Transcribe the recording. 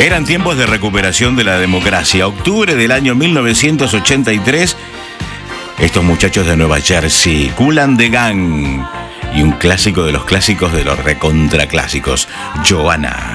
Eran tiempos de recuperación de la democracia. Octubre del año 1983, estos muchachos de Nueva Jersey, Kool and the Gang, y un clásico de los clásicos de los recontraclásicos, Joanna.